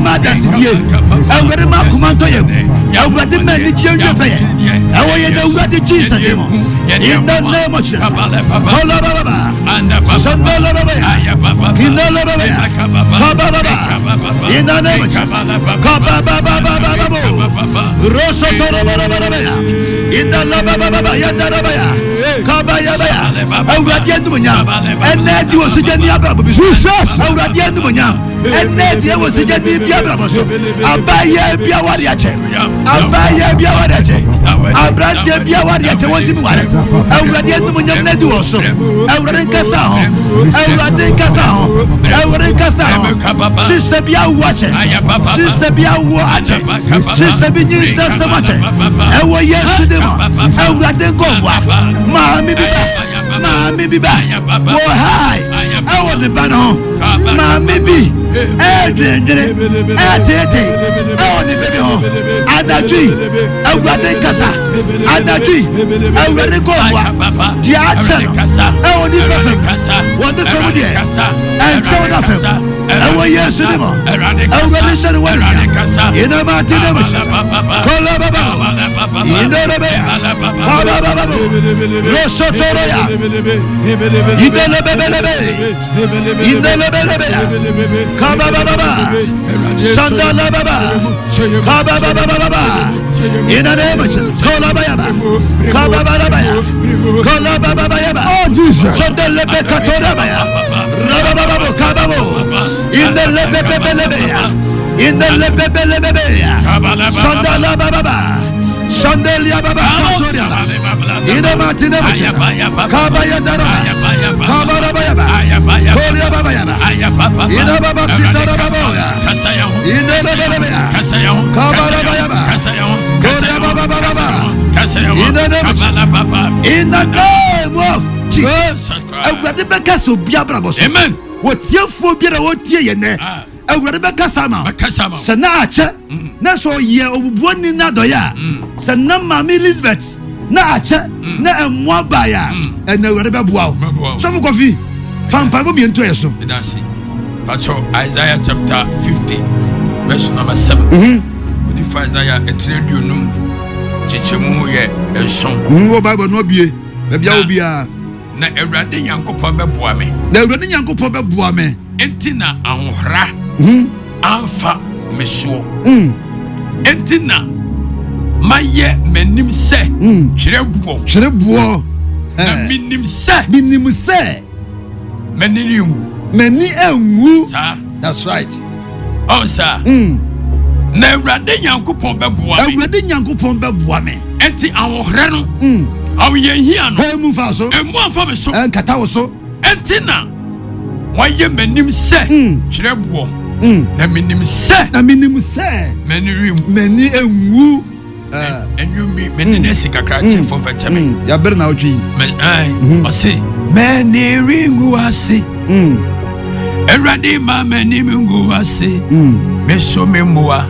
madas ye awre ma kumanto ye awre ma ni chienje pe awoye da awre Jesus demo in the name of Jesus hola baba sandala baba kinala baba baba baba in the name of Jesus baba baba roso toro baba in the baba baba ya baba ya kaba ya baba awre ndu nya enne di osijani ababa Jesus awre ndu nya enne di osijani bi ababa so abaye bi awari ache abaye bi awari ache abrante bi awari ache wonti mi ware awre ndu nya nne di oso awre nkasa ho awre nkasa ho awre nkasa ho sister bi awache sister bi awache sister bi nyinsa samache ewo Yesu demo awre nkobwa Mami biba wo hai awo de bano mami bi dendere tete awo de bebe ho adajui awade kasa adajui awade ko wa dia chano awo di befem wo de fem die en so da fem awo Yesu de mo awade shane wo ina ma ti de mo kola baba ina rebe baba lo sotoro ya Idelebelebe Kaba baba Sandala baba Kaba baba in the name of Jesus Kola bayaba Kaba baba Kola baba bayaba oh Jesus Sondelebe katora baya Raba baba kababo in the lebelebe in the lebelebe Sandala baba Sandelia baba katora ina matine bacha kaba ya daraba kaba raba yaba kolia baba yaba ina baba sitara baba ya ina baba ya kaba raba yaba kolia baba baba in the name of Jesus awurade beka so bia brabo so amen wotiefo bia na wotie ye ne awurade beka sama sana ache na so ye obubuoni na doya sana mama Elizabeth na ache na emwa baya en awurade beboa so fu kofi fampa bo miento yeso edasi pacho Isaiah chapter 50 verse number 7 odi Isaiah etredium num chichemu ye enson wo bible no bie bia obia na awurade yankopon beboa me na awurade yankopon beboa me enti na ahohra amfa meso enti na maye menim se chirebuo na minim se meni enwu that's right oh sir na awurade yankopon beboa me enti ahohre no awoye hia no emu afa me so enkata wo so enti na waye menim se chirebuo na minim se meni enwu and you me menesi kakra che for fetcheme ya ber na otwi o se meni ringu ase erade ma meni mungu ase me so memoa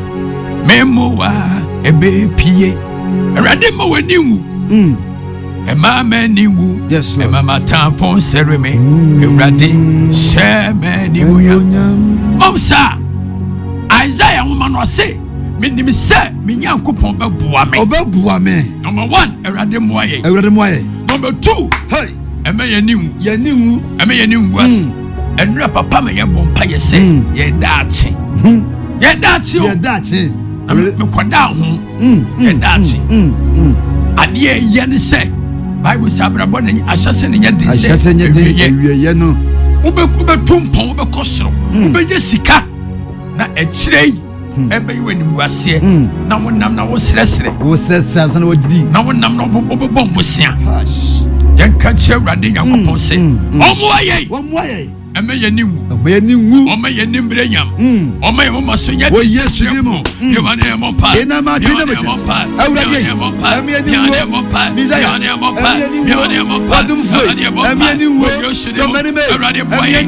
ebe pie erade ma wani wu e ma meni wu e ma mata fon sereme erade she meni wu ya o sa Isaiah woman no say minim se minyankopon beboa me number 1 erade moaye number 2 hey emeyeninwu as enra papa me yebompa yese ye daachi me koda ho ye daachi ade ye ne se bible sabrabo ne ahyase ne ye ye no ubetumpon ubekosro ubeye sika na echirei ebe you nim guase na wonam na wo sresre ansa na wogidi na wonam na obobom bosia yanka che awurade yankopon se omoaye emeye niwu omeye nimbre nyam omeye mo maso nya wo Yesu dimo yebane mo pa ina ma tena mo awurade emeye niwu mizaya yebane mo pa emeye niwu domani me awurade boye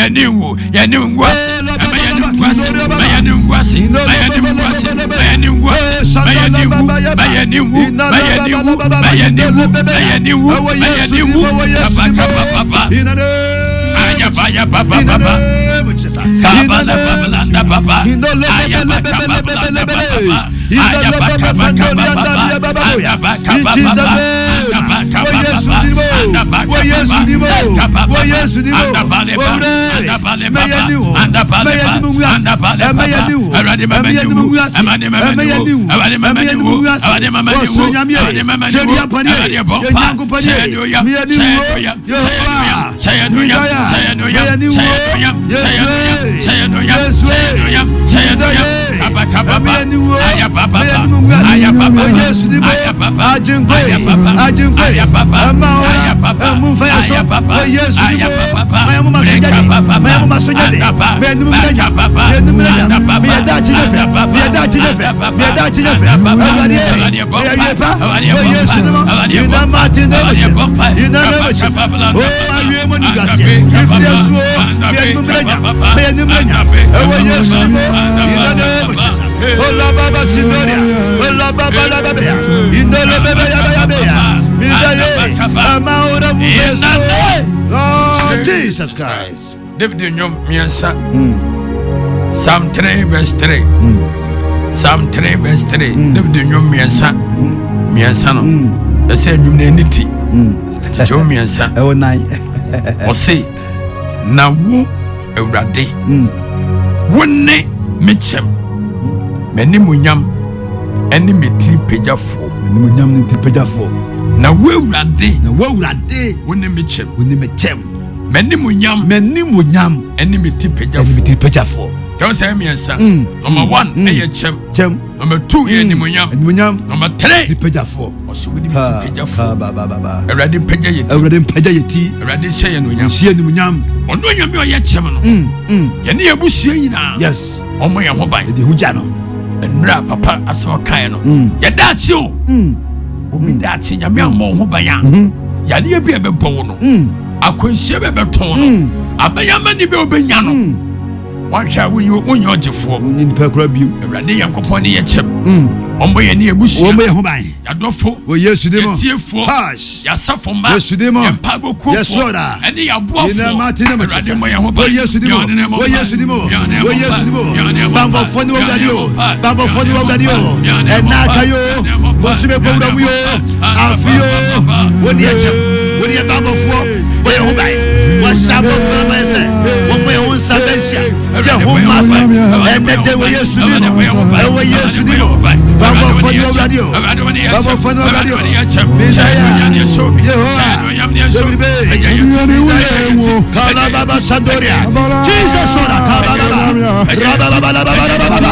Yaniwu, Yanimwas, Mayanimwas, Mayanimwas, Mayanimwas, Mayanimwas, Mayaniwu, Papa. Ayabaya Papa Papa. Kabala Babalanda Papa. Ayabaka Babalanda Papa. Ayabaka Lord Jesus Christ. David Nyom Miansa. Psalm 3 verse 3. Psalm 3 verse 3. David Nyom Miansa. Miansa no. They say Nyom Neniti. Nyom Miansa. Oh nine. O say na wo Ewurade. Wonne mechem. Meni munyam eni meti pejafo. Munyam nti pejafo. Na wo Ewurade. Na wo Ewurade. Wonne mechem. Wonne mechem. Meni munyam eni meti pejafo. Eni meti pejafo. Tell say miensa. Number 1 eye chem. Number 2 ye ni munyam. Number 3 pejafo. Oso wodi meti pejafo. Ba. Ewurade peja yeti. Ewurade peja yeti. Ewurade hye ni munyam. Hye ni munyam. Ono nyam ye oye chem no. Ye ne ebusua nyina. Yes. Omo ye ho ban. De huja no. Enra papa aso kan no. Ye daachi o. Obi daachi nyam ya mo ho ban ya. Ya ne bi ebebo wo no. Akwanhye bebeton no. Abayama ni be obenya no. Wansha wunyo ogefo. Nin pekura biu. Ewurade yankopon ne ye chem. Omo ye ne ebusua. Omo ye ho ban. Ya dofo. O Yesu demo. Tiefo. Ya safomba. Yesu demo. Ya pagoko. Yes Lord. Ene ya boafo. Ina matina Ewurade mo ye ho ban. O Yesu demo. O Yesu demo. O Yesu demo. Bambo foni wo gadio. Bambo foni wo gadio. Ena kayo. Bosime ko wura mu yo. Afio. Woni ye chem. Woni ye bambo fo. O ye ho ban. Wa shabo fo ma se. Wo mo ye ho sabensia. Ye ho masa. Ene de wo Yesu demo. O Yesu demo. Bambo foni wo gadio. Bambo foni wo gadio. Misaya. Yehowa. Kala baba Sandoria. Jesus ora kala baba. Raba baba baba.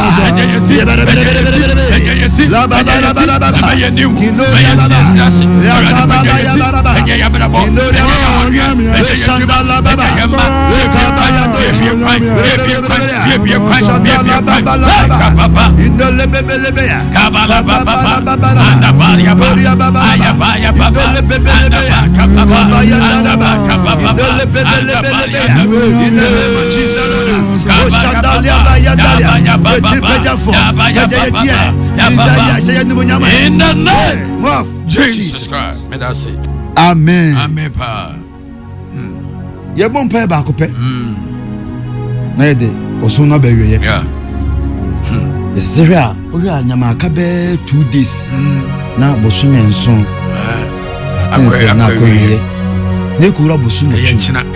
La baba baba. Kinoria baba. Ya baba ya baba. Kinoria baba. Shandala baba. Kabaya do. Shandala baba. Indole bebe ya. Kabala baba. Anda baria baba. Ayabaya baba. In the name of Jesus Christ. May that say Amen. Amen pa. Ye bon pa ba ko pe. Na ye de osun na be ye. Yeah. Israel o ya nyama aka be 2 days. Na bosun enso. Na ko ye. Ne kura bosun mo. Ye china.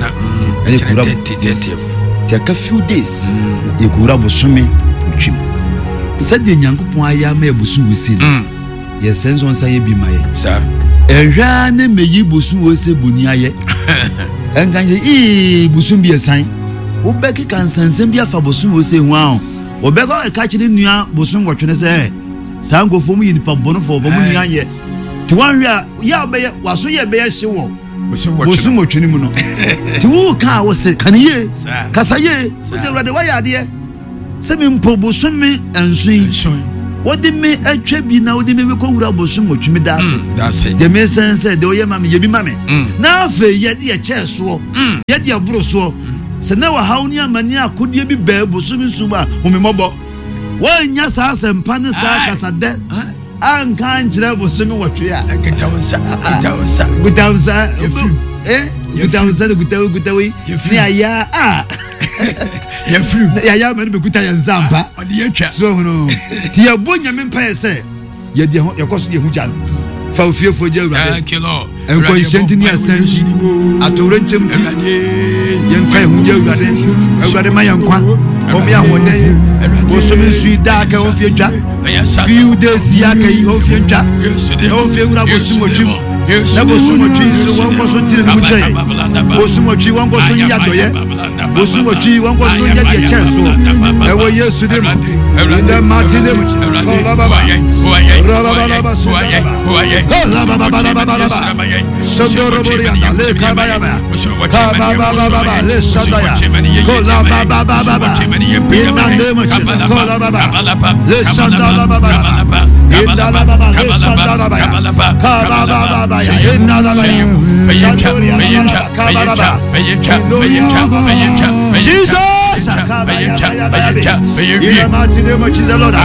Te aka few days. Ye kura bosun me twim. Said the Yankupon aya me bosun we see. Ye sense on say bi maye. Sir. Ehwa ne meyi bosun we se boni aye. Enganje bosun bi esan. Wo be ki kan sansan bi afa bosun we se hu an. Wo be ko ka kire nua bosun gwotwene se. Sa ngofo mu yinipa bonofo bo mu nua ye. Ti wan wi a ya be waso ye be ye hye wo. Bosun gwotwene mu no. Ti wo ka wo se kan ye. Kasa ye. Wo se urade wa ya de. Se mi mpo bosun mi ensun. Wodi me atwa bi na wodi me ko wura bosun gwotweme da ase. That's it. De me sense de o ye mame ye bi mame. Na afa ye de ye cheso. Ye de aburo so. se na wa hawo ni amani akodie bi ba bosumi suma homemobɔ wanya saa sempa ne saa kasade anka anjira bosumi wotwe a gutawsa gutawi ni aya ya mani be guta ya nzampa so no ti ya bonya mempa yese ye de ho yakoso de huja no fa ofiefo je awurade enko nshenti ni asanji atoro nchem ti ye mfa huja awurade ma yankwa o me ahode bosumi suida ka o fietwa few days ya ka o fietwa o fiewura bosumotwim na bosumotwi so wonko so tire no mchai bosumotwi wonko so yadoye bosumotwi wonko so yade chenso ewo yesu dem the mighty name Jesus, in the mighty name of Jesus, Lord,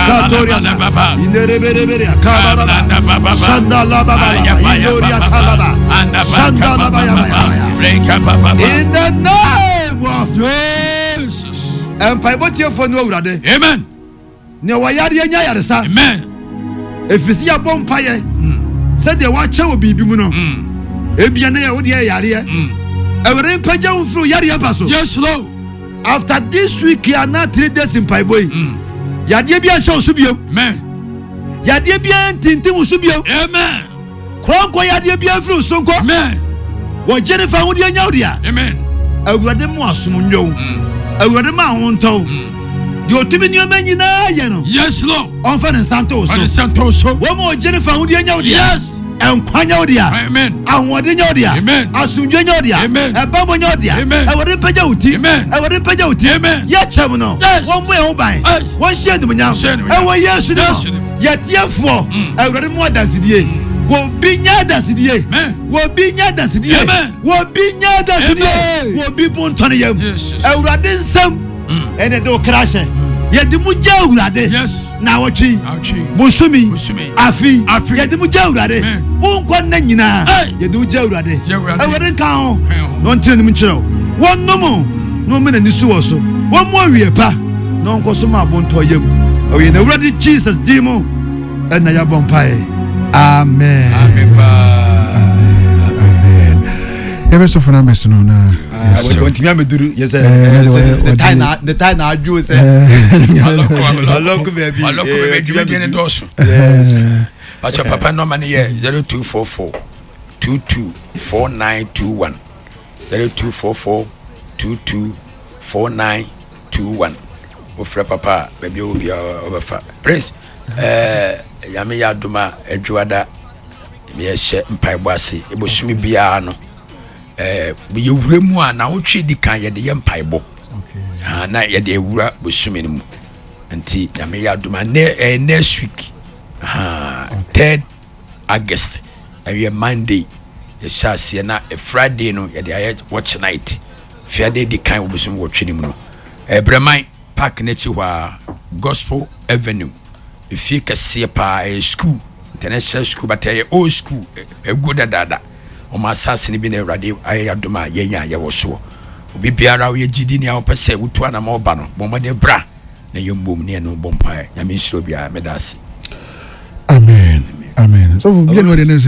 in the name of Jesus. And Paibotia for no brother. Amen. No, why are you? Amen. If you see a bonfire, said the watcher will be Bimuno. Ebiana would yaria. Every paja through Yaria Paso. Yes, Lord. After this week, you are not 3 days in Paiboy. Yadibia shall subio. Amen. Yadibia Tintin subio. Amen. Kronko Yadibia through Sonko. Amen. What Jennifer would Yaudia. Amen. I would them was Mundo. I would them on toe. Your Timmy man, you know. Yes, Lord. On Fan Santos. Santos. One more Jennifer would Yaudia. Yes. And Quanodia. Amen. And what in Yodia. Amen. Asunjodia. Amen. A Babonodia. Amen. I would repay you. Amen. I would repay you. Amen. Yet, Chamano. Yes. One way on by. One shed them now. And one years ago. Yet, therefore, I got more than CDA. Will be near the CDA. Will be near the CDA. Will be near the CDA. Will be born 20 years. I would have some and a door crash. Yet the Mujo Lade. Yes. Now what she Busumi Afi yet the Mujo Lade. Won't go Nina. You do Joe Lade. I wouldn't count. Don't tell me, one no more. No minute in so. One more year, pa. No Cosuma Bontoyum. Oh, you know, ready Jesus demo and I have bonfire. Amen. Ever so for numbers no na. When Timmy do yes the time I do say aloko baby. Aloko baby dey doso. But your papa no money here 0244 224921 0244 224921. Ofra papa baby obi obefa. Prince yame ya duma adwada me hye mpaebo ase ebosumi bia no ye wura mu a na wotwe di kan ye de ye mpaebo na ye de wura bosumi no mu nti yame ya duma next week 3rd August every Monday ye shase na Friday no ye de watch night Friday di kan bosumi wotwe ni mu no Breman Park na chi wa Gospel Avenue if you can see a school, international school, but a old school, a good dada. O my assassin been a radio, I adoma, ye was so. Be biara, we gidinia per se, with one more banner, bomba de bra, na young boom near no bompire, I mean, Slobia, Medasi. Amen. Amen. So, we know what it is.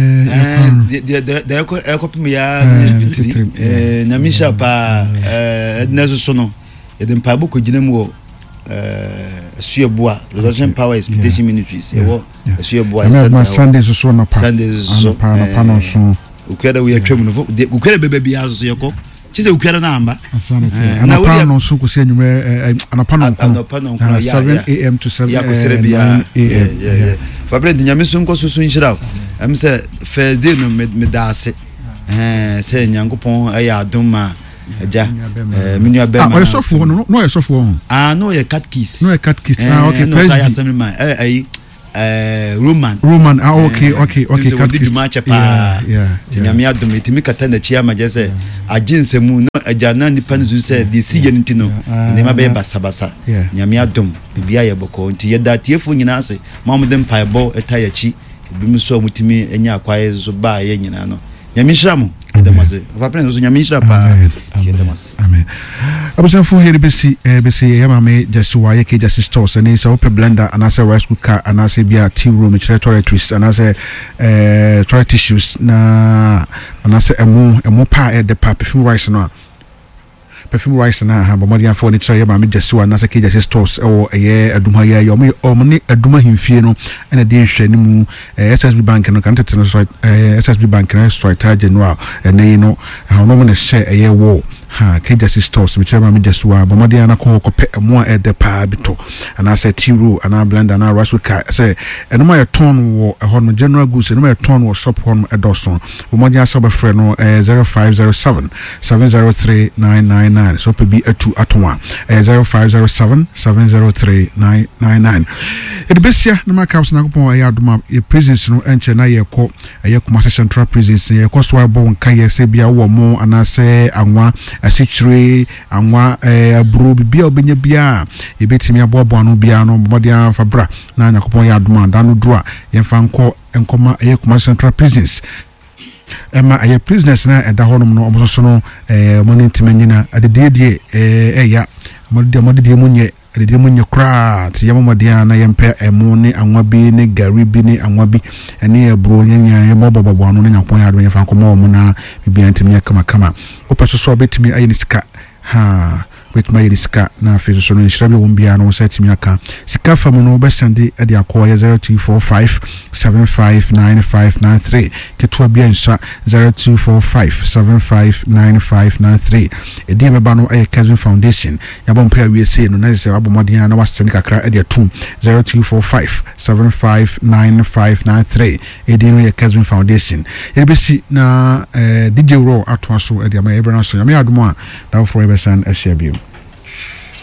The Ecopia, Namisha, Nazosono, the Pabu could Jinemo. Suebois, Resurrection Power Expectation Ministries. Suebois, Sundays so no Sundays so Panon. Ukeda we are criminal. Ukeda baby as Yoko. She's a Ukeda number. And a pound on Suku send you an upon 7 a.m. to 7 a.m. Fabre the Yamisun Kosun Shirao. I'm said first day no medase. Say Yankopon Ayaduma. I saw for no, I saw for no, a cat kiss. No, a cat kiss. Okay, no, assemblyman. Roman. Okay. Yeah. Nyame adom etimi kata na chi ama jese aginsemu no agana nipa nzu se de siye ntino ne ma be basabasa nyame adom bibia ye boko nti yeda tiefo nyina ase mamudem paebo etayachi bim so mutimi enya akwaye zo ba ye nyina no nyame hiramu demase va prendre zo nyame hira pa demase amen abusa fo here besi ya mame Jesuwa ye ke Jesse stores ani so pe blender anase rice cooker anase bia tea room chere toiletries anase toilet tissues na anase emu pa e de pa perfume rice na ha bomodian for ni chere ya mame Jesuwa anase ke Jesse stores e ye aduma ye omni aduma himfie no ena de hwe ni mu SSB bank no kan tete no so SSB bank na so general ene no ha no mo na share e ye wo ha Jesse stores mi chema mi Jesuwa bomodian na ko pe emu e de pa bito ana say tea room ana blender ana rice cooker say eno ma ye ton wo e ho no general goods eno ma ye ton wo shop ho no e doson bomodian so be frɛ no 0507 703 999 so pe bi atu atwa 0507 703 999 it besia na makaps na kopon ya adoma e prisons no enche na ye ko Kumasi Central Prisons ye ko so abo nka ye se bia wo mo ana se anwa asichire anwa aburo bibia obenya bia e betimi aboabo anu bia no bodia fabra na nyakopon ya adoma danu dura ye fa nko enkoma Kumasi Central Prisons ema aye prisoners na eda honom no oboso no moni ntimanyina adedie ya modide munye adedie munye kra ti yamomodian na yempe emu ne anwa bi ne gari bi ne anwa bi ene aburo nyanya yemobobabo anu ne nyakopon ya adoma ye fa nko mo na bibia ntimanya kama opeso so betimi aye nisika ha with my riska na fiso so no nshirabe wombia no setimi aka sika famu no besande ade akoya 0245 759593 ketua bia nsa 0245 759593 edi meba no aye Kevin Foundation yabo mpa wi ese no na se abo modern na wasene kakra ade atum 0245 759593 edi no ye Kevin Foundation ebesi na DJ Raw atwa so ade ama ebra so yame adomo a da for ebesan ahia bio